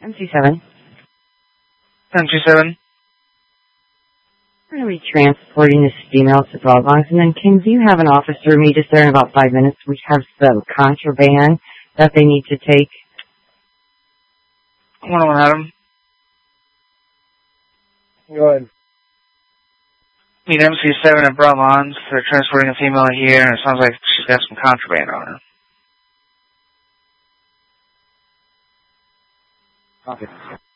MC7. MC7. We're going to be transporting this female to Broadlines. And then, Kim, do you have an officer meet us there in about 5 minutes? We have some contraband that they need to take. 101 Adam. Go ahead. Meet MC7 at Broadlines. They're transporting a female here, and it sounds like she's got some contraband on her. Copy.